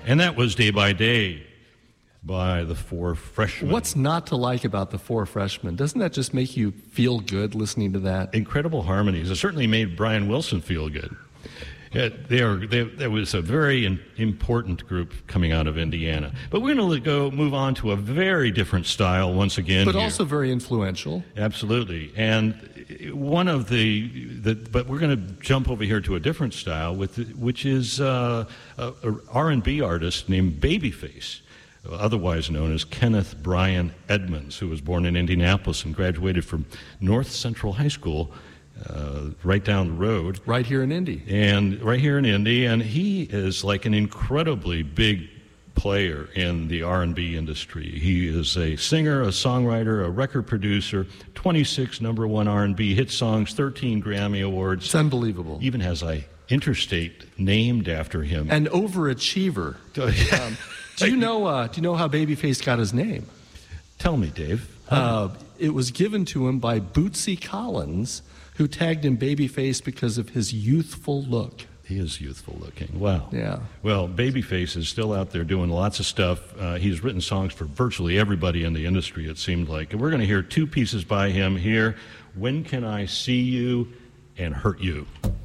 And that was Day by Day by the Four Freshmen. What's not to like about the Four Freshmen? Doesn't that just make you feel good listening to that? Incredible harmonies. It certainly made Brian Wilson feel good. There was a very important group coming out of Indiana. But we're going to move on to a very different style once again. But here. Also very influential. Absolutely. And one of but we're going to jump over here to a different style, which is a R&B artist named Babyface, otherwise known as Kenneth Brian Edmonds, who was born in Indianapolis and graduated from North Central High School, right down the road. Right here in Indy. And he is like an incredibly big player in the R&B industry. He is a singer, a songwriter, a record producer, 26 number one R&B hit songs, 13 Grammy Awards. It's unbelievable. Even has an interstate named after him. An overachiever. Do you know how Babyface got his name? Tell me, Dave. It was given to him by Bootsy Collins, who tagged him Babyface because of his youthful look. He is youthful looking. Wow. Yeah. Well, Babyface is still out there doing lots of stuff. He's written songs for virtually everybody in the industry, it seemed like. And we're going to hear two pieces by him here, When Can I See You and Hurt You.